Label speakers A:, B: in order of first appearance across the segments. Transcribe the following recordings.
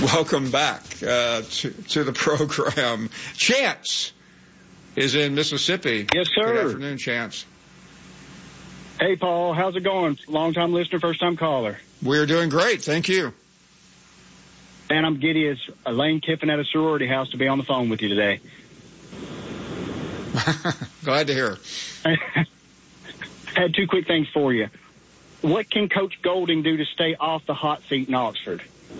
A: Welcome back to the program. Chance is in Mississippi.
B: Yes, sir.
A: Good afternoon, Chance.
B: Hey, Paul. How's it going? Long-time listener, first-time caller.
A: We're doing great. Thank you.
B: And I'm giddy as Lane Kiffin at a sorority house to be on the phone with you today.
A: Glad to hear.
B: I had two quick things for you. What can Coach Golding do to stay off the hot seat in Oxford?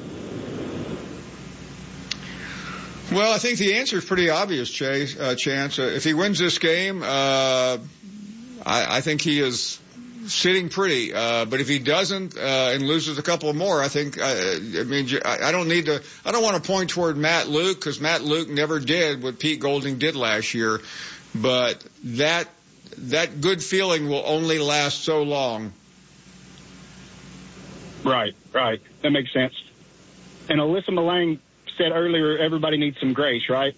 A: Well, I think the answer is pretty obvious, Chance. If he wins this game, I think he is sitting pretty. But if he doesn't and loses a couple more, I think I don't want to point toward Matt Luke, because Matt Luke never did what Pete Golding did last year. But that good feeling will only last so long.
B: Right. That makes sense. And Alyssa Malang said earlier, everybody needs some grace, right?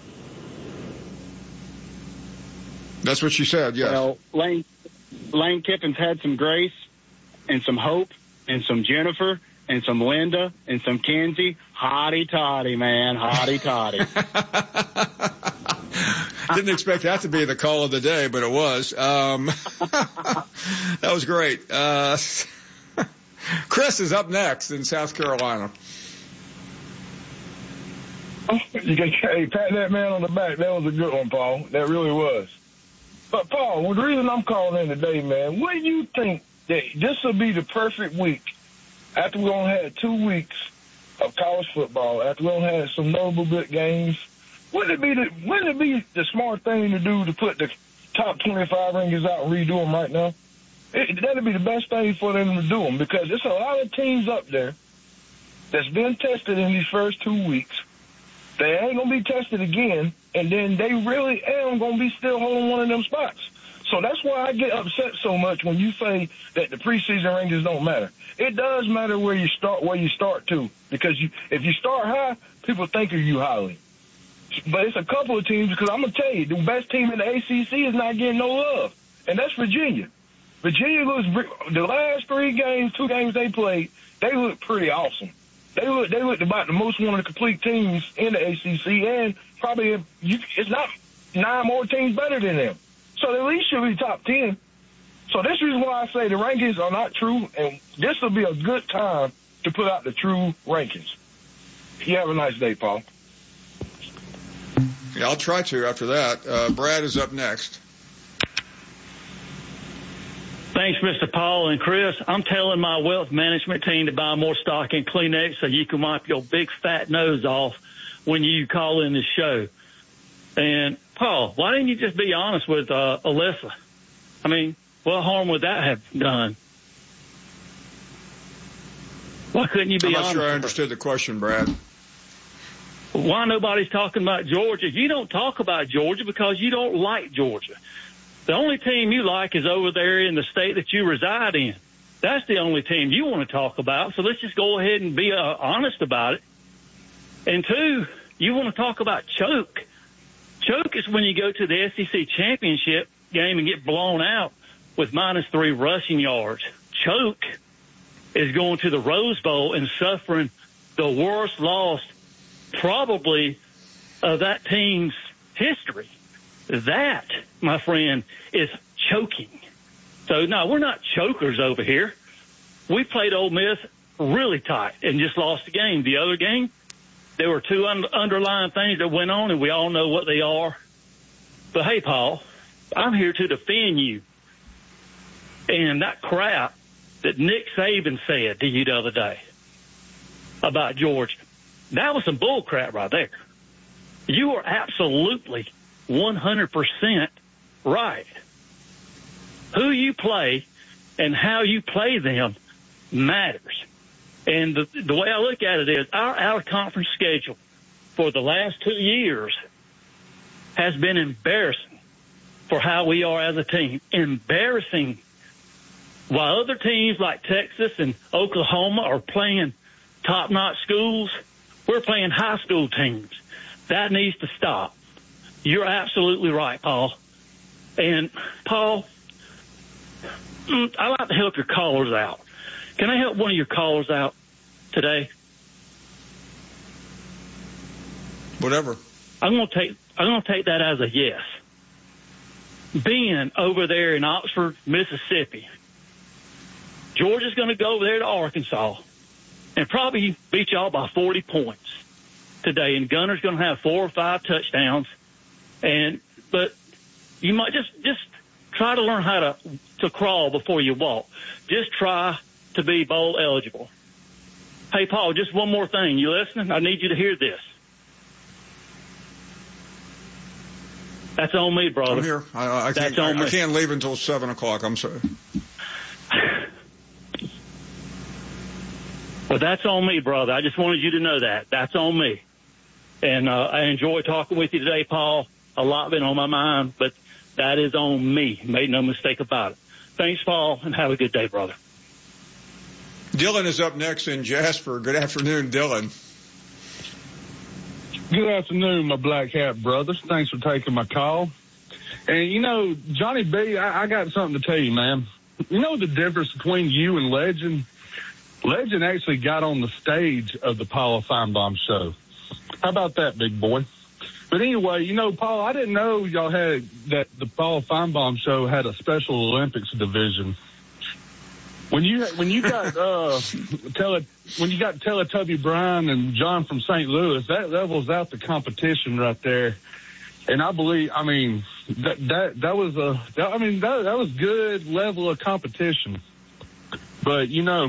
A: That's what she said, yes.
B: Well, Lane Kiffin's had some grace and some hope and some Jennifer and some Linda and some Kenzie. Hotty toddy, man. Hotty toddy.
A: Didn't expect that to be the call of the day, but it was. That was great. Chris is up next in South Carolina.
C: You can pat that man on the back. That was a good one, Paul. That really was. But, Paul, well, the reason I'm calling in today, man, what do you think that this will be the perfect week after we only had 2 weeks of college football, after we only had some notable good games? Wouldn't it be the smart thing to do to put the top 25 rankings out and redo them right now? That'd be the best thing for them to do them, because there's a lot of teams up there that's been tested in these first 2 weeks. They ain't going to be tested again, and then they really am going to be still holding one of them spots. So that's why I get upset so much when you say that the preseason rankings don't matter. It does matter where you start to, because if you start high, people think of you highly. But it's a couple of teams, because I'm going to tell you, the best team in the ACC is not getting no love, and that's Virginia. Virginia looks, the last 2 games they played, they look pretty awesome. They looked about the most one of the complete teams in the ACC, and probably it's not 9 more teams better than them. So at least should be top 10. So this is why I say the rankings are not true, and this will be a good time to put out the true rankings. You have a nice day, Paul.
A: Yeah, I'll try to after that. Brad is up next.
D: Thanks, Mr. Paul and Chris. I'm telling my wealth management team to buy more stock in Kleenex so you can wipe your big fat nose off when you call in the show. And, Paul, why didn't you just be honest with Alyssa? I mean, what harm would that have done? Why couldn't you be honest?
A: I'm not sure I understood the question, Brad.
D: Why nobody's talking about Georgia? You don't talk about Georgia because you don't like Georgia. The only team you like is over there in the state that you reside in. That's the only team you want to talk about. So let's just go ahead and be honest about it. And 2, you want to talk about choke. Choke is when you go to the SEC championship game and get blown out with -3 rushing yards. Choke is going to the Rose Bowl and suffering the worst loss probably of that team's history. That, my friend, is choking. So, no, we're not chokers over here. We played Ole Miss really tight and just lost the game. The other game, there were 2 underlying things that went on, and we all know what they are. But, hey, Paul, I'm here to defend you. And that crap that Nick Saban said to you the other day about Georgia, that was some bull crap right there. You are absolutely 100% right. Who you play and how you play them matters. And the way I look at it is our out-of-conference schedule for the last 2 years has been embarrassing for how we are as a team. Embarrassing. While other teams like Texas and Oklahoma are playing top-notch schools, we're playing high school teams. That needs to stop. You're absolutely right, Paul. And, Paul, I like to help your callers out. Can I help one of your callers out today?
A: Whatever.
D: I'm going to take that as a yes. Being over there in Oxford, Mississippi, Georgia's going to go over there to Arkansas and probably beat y'all by 40 points today. And Gunner's going to have 4 or 5 touchdowns. But you might just try to learn how to crawl before you walk. Just try to be bowl eligible. Hey, Paul, just one more thing. You listening? I need you to hear this. That's on me, brother.
A: I'm here. I can't leave until 7 o'clock. I'm sorry.
D: Well, that's on me, brother. I just wanted you to know that. That's on me. And I enjoy talking with you today, Paul. A lot been on my mind, but that is on me. Made no mistake about it. Thanks, Paul, and have a good day, brother.
A: Dylan is up next in Jasper. Good afternoon, Dylan.
C: Good afternoon, my Black Hat brothers. Thanks for taking my call. And, Johnny B, I got something to tell you, man. You know the difference between you and Legend? Legend actually got on the stage of the Paul Feinbaum show. How about that, big boy? But anyway, Paul, I didn't know y'all had that the Paul Feinbaum show had a Special Olympics division. When you got Teletubby Brian and John from St. Louis, that levels out the competition right there. And I believe, that was good level of competition. But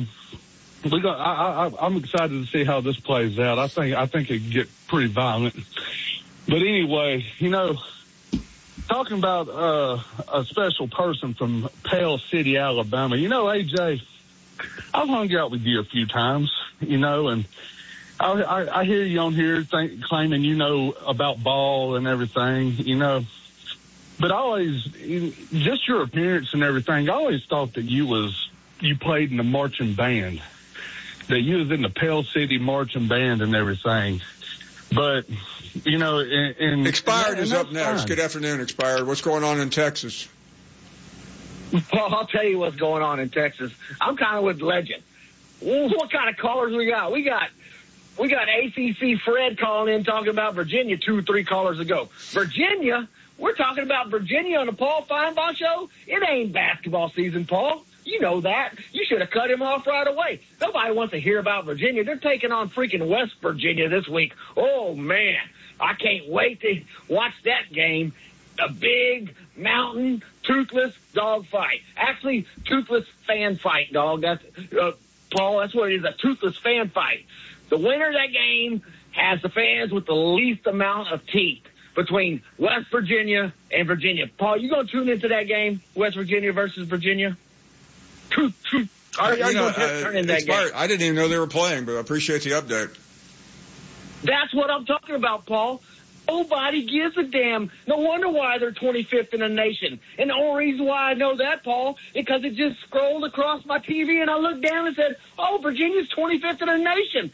C: I'm excited to see how this plays out. I think it could get pretty violent. But anyway, talking about a special person from Pale City, Alabama. AJ, I've hung out with you a few times, and I hear you on here claiming about ball and everything, But I always, just your appearance and everything, I always thought that you played in the marching band, that you was in the Pale City marching band and everything. But
A: Expired is up next. Fine. Good afternoon, Expired. What's going on in Texas?
E: Well, I'll tell you what's going on in Texas. I'm kind of with Legend. What kind of callers we got? We got ACC Fred calling in talking about Virginia 2-3 callers ago. Virginia? We're talking about Virginia on the Paul Feinbaum show? It ain't basketball season, Paul. You know that. You should have cut him off right away. Nobody wants to hear about Virginia. They're taking on freaking West Virginia this week. Oh, man. I can't wait to watch that game. A big, mountain, toothless dog fight. Actually, toothless fan fight, dog. That's Paul, that's what it is, a toothless fan fight. The winner of that game has the fans with the least amount of teeth between West Virginia and Virginia. Paul, you going to tune into that game, West Virginia versus Virginia?
A: Are you going to turn in that game? I didn't even know they were playing, but I appreciate the update.
E: That's what I'm talking about, Paul. Nobody gives a damn. No wonder why they're 25th in the nation. And the only reason why I know that, Paul, is because it just scrolled across my TV and I looked down and said, oh, Virginia's 25th in the nation.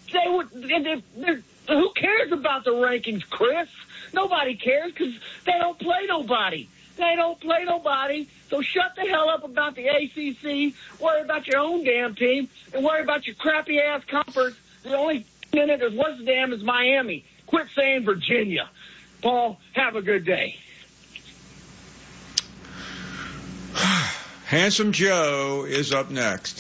E: Who cares about the rankings, Chris? Nobody cares because they don't play nobody. They don't play nobody. So shut the hell up about the ACC. Worry about your own damn team and worry about your crappy-ass conference. The only in it is what's damn is Miami. Quit saying Virginia. Paul, have a good day.
A: Handsome Joe is up next.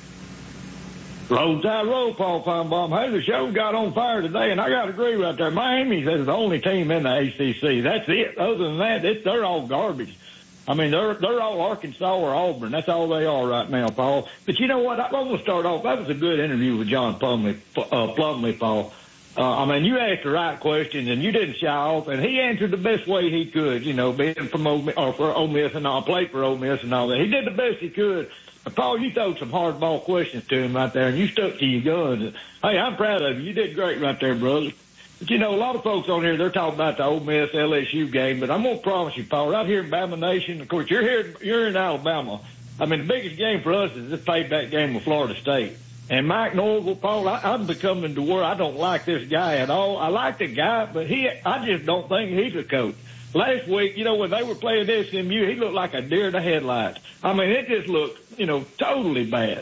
F: Roll Tide Roll, Paul Feinbaum. Hey, the show got on fire today, and I got to agree right there. Miami is the only team in the ACC. That's it. Other than that, they're all garbage. I mean, they're all Arkansas or Auburn. That's all they are right now, Paul. But you know what? I'm going to start off. That was a good interview with John Plumlee, Paul. I mean, you asked the right questions, and you didn't shy off, and he answered the best way he could, being from Ole Miss and all, played for Ole Miss and all that. He did the best he could. But, Paul, you threw some hardball questions to him right there, and you stuck to your guns. Hey, I'm proud of you. You did great right there, brother. But, a lot of folks on here, they're talking about the Ole Miss LSU game, but I'm going to promise you, Paul, right here in Bama Nation, of course, you're in Alabama. I mean, the biggest game for us is this payback game with Florida State. And Mike Norvell, Paul, I'm becoming to where I don't like this guy at all. I like the guy, but I just don't think he's a coach. Last week, when they were playing SMU, he looked like a deer in the headlights. I mean, it just looked, totally bad.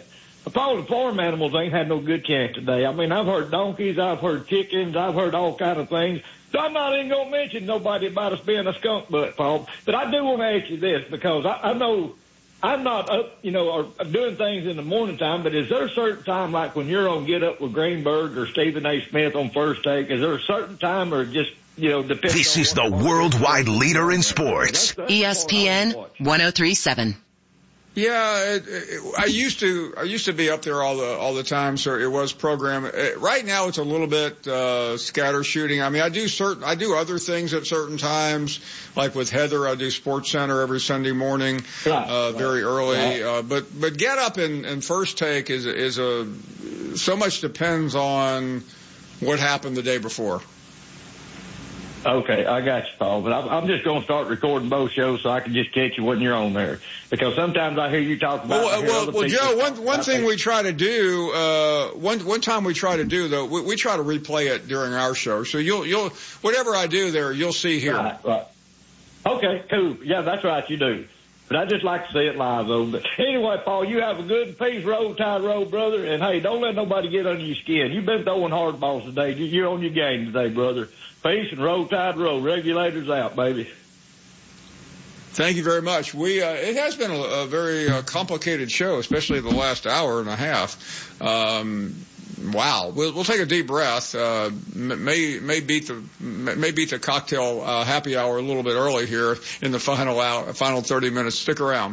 F: Paul, the farm animals ain't had no good chance today. I mean, I've heard donkeys, I've heard chickens, I've heard all kind of things. So I'm not even going to mention nobody about us being a skunk butt, Paul. But I do want to ask you this, because I know I'm not up, or doing things in the morning time, but is there a certain time, like when you're on Get Up with Greenberg or Stephen A. Smith on First Take, is there a certain time or just, depends?
G: This is the worldwide leader in sports.
H: ESPN 103.7.
A: Yeah, I used to be up there all the time, so it was programmed. Right now it's a little bit scatter shooting. I mean, I do other things at certain times, like with Heather, I do Sports Center every Sunday morning, very early. But Get Up and First Take is so much depends on what happened the day before.
F: Okay, I got you, Paul. But I'm just going to start recording both shows so I can just catch you when you're on there. Because sometimes I hear you talk about.
A: Well, Joe. One thing we try to do. One time we try to do though. We try to replay it during our show. So you'll whatever I do there, you'll see here.
F: Right. Okay, cool. Yeah, that's right. You do. But I just like to see it live, though. But anyway, Paul, you have a good peace, roll, tide, roll, brother. And, hey, don't let nobody get under your skin. You've been throwing hard balls today. You're on your game today, brother. Peace and roll, tide, roll. Regulators out, baby.
A: Thank you very much. It has been a very complicated show, especially the last hour and a half. Wow. We'll take a deep breath. May beat the cocktail happy hour a little bit early here in the final 30 minutes. Stick around.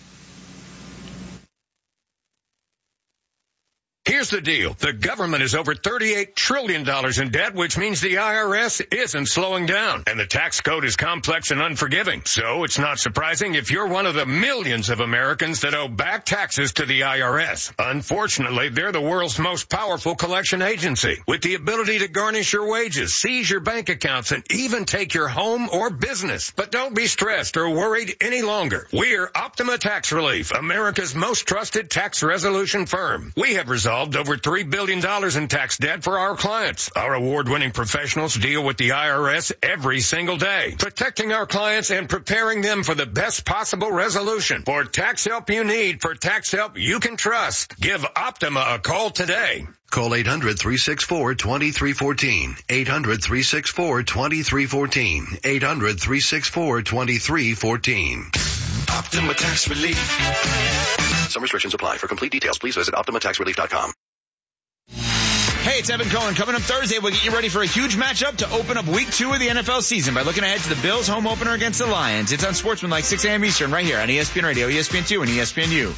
G: Here's the deal. The government is over $38 trillion in debt, which means the IRS isn't slowing down. And the tax code is complex and unforgiving. So it's not surprising if you're one of the millions of Americans that owe back taxes to the IRS. Unfortunately, they're the world's most powerful collection agency, with the ability to garnish your wages, seize your bank accounts, and even take your home or business. But don't be stressed or worried any longer. We're Optima Tax Relief, America's most trusted tax resolution firm. We have resolved over $3 billion in tax debt for our clients. Our award-winning professionals deal with the IRS every single day, protecting our clients and preparing them for the best possible resolution. For tax help you need, for tax help you can trust, give Optima a call today.
I: Call 800-364-2314. 800-364-2314. 800-364-2314.
G: Optima Tax Relief.
I: Some restrictions apply. For complete details, please visit OptimaTaxRelief.com.
J: Hey, it's Evan Cohen. Coming up Thursday, we'll get you ready for a huge matchup to open up week 2 of the NFL season by looking ahead to the Bills' home opener against the Lions. It's on Sportsman 6 a.m. Eastern right here on ESPN Radio, ESPN2, and ESPNU.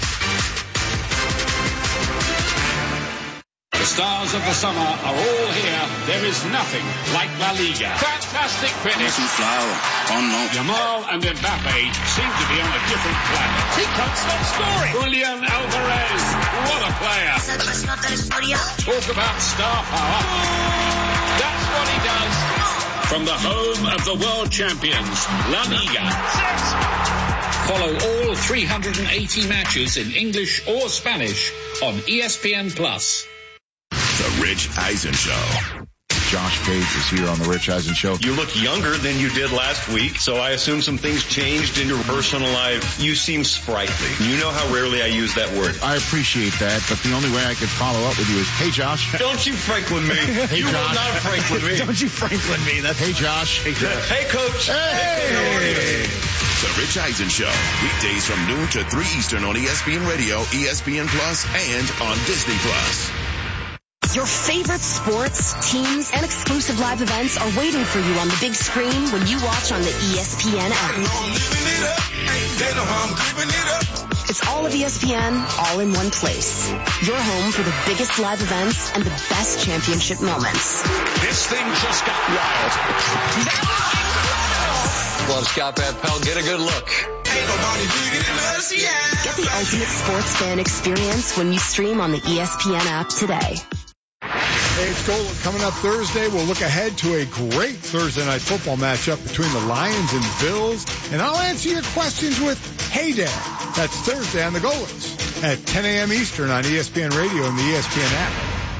K: The stars of the summer are all here. There is nothing like La Liga. Fantastic finish. Yamal and Mbappe seem to be on a different planet. He can't stop scoring. Julian Alvarez, what a player. Talk about star power. That's what he does. From the home of the world champions, La Liga. Follow all 380 matches in English or Spanish on ESPN+.
G: The Rich Eisen Show.
L: Josh Page is here on the Rich Eisen Show.
M: You look younger than you did last week, so I assume some things changed in your personal life. You seem sprightly. You know how rarely I use that word.
L: I appreciate that, but the only way I could follow up with you is, hey, Josh.
M: Don't you Franklin me.
L: Hey,
M: you
L: Josh.
M: will not Franklin me.
L: Don't you Franklin me. That's hey, Josh.
M: Hey, Coach.
L: Hey.
G: The Rich Eisen Show. Weekdays from noon to 3 Eastern on ESPN Radio, ESPN Plus, and on Disney Plus.
H: Your favorite sports, teams, and exclusive live events are waiting for you on the big screen when you watch on the ESPN app. It's all of ESPN, all in one place. Your home for the biggest live events and the best championship moments.
K: This thing just got wild.
N: Well, Scott Van Pelt, get a good look.
H: Get the ultimate sports fan experience when you stream on the ESPN app today.
O: Hey, it's Gold. Coming up Thursday, we'll look ahead to a great Thursday night football matchup between the Lions and Bills, and I'll answer your questions with Hey Dad. That's Thursday on the Goalies at 10 a.m. Eastern on ESPN Radio and the ESPN app.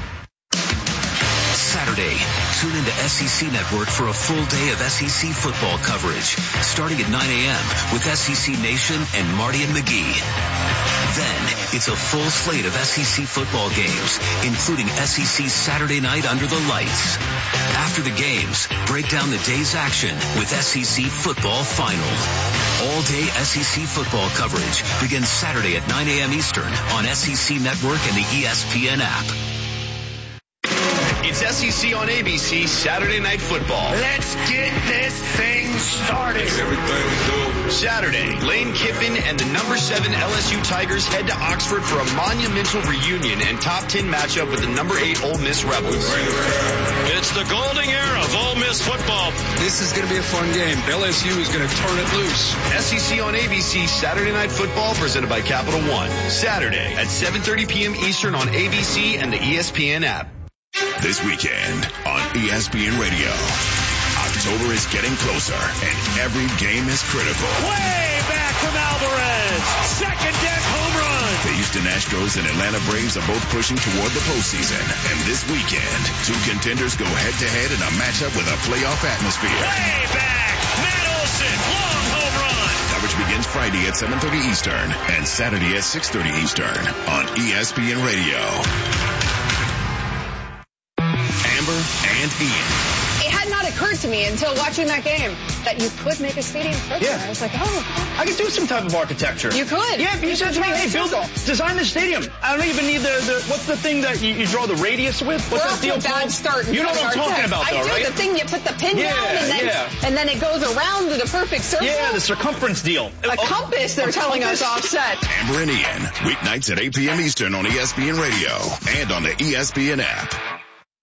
I: Saturday, tune into SEC Network for a full day of SEC football coverage, starting at 9 a.m. with SEC Nation and Marty and McGee. Then, it's a full slate of SEC football games, including SEC Saturday Night Under the Lights. After the games, break down the day's action with SEC Football Final. All-day SEC football coverage begins Saturday at 9 a.m. Eastern on SEC Network and the ESPN app.
P: It's SEC on ABC Saturday Night Football.
Q: Let's get this thing started.
P: Everything we do. Saturday, Lane Kiffin and the number 7 LSU Tigers head to Oxford for a monumental reunion and top 10 matchup with the number 8 Ole Miss Rebels.
R: It's the golden era of Ole Miss football.
S: This is going to be a fun game. LSU is going to turn it loose.
P: SEC on ABC Saturday Night Football presented by Capital One. Saturday at 7:30 p.m. Eastern on ABC and the ESPN app.
T: This weekend on ESPN Radio, October is getting closer and every game is critical.
Q: Way back from Alvarez. Second deck home run.
T: The Houston Astros and Atlanta Braves are both pushing toward the postseason. And this weekend, two contenders go head to head in a matchup with a playoff atmosphere.
Q: Way back. Matt Olson. Long home run.
T: Coverage begins Friday at 7:30 Eastern and Saturday at 6:30 Eastern on ESPN Radio. Amber and Ian.
U: It had not occurred to me until watching that game that you could make a stadium purple.
V: Yeah.
U: I was like, oh.
V: I could do some type of architecture.
U: You could.
V: Yeah, you said to me, hey, design the stadium. I don't even need what's the thing that you draw the radius with? What's that deal called?
U: Start
V: you know what I'm talking about, though, right?
U: I do. The thing you put the pin down and then it goes around to the perfect circle.
V: Yeah, the circumference deal.
U: A compass, they're telling us offset.
T: Amber and Ian, weeknights at 8 p.m. Eastern on ESPN Radio and on the ESPN app.